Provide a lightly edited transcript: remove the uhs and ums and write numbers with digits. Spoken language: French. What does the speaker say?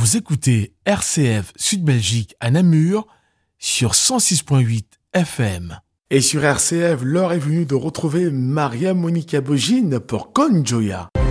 Vous écoutez RCF Sud Belgique à Namur sur 106.8 FM. Et sur RCF, l'heure est venue de retrouver Maria Monica Bogine pour Con Gioia.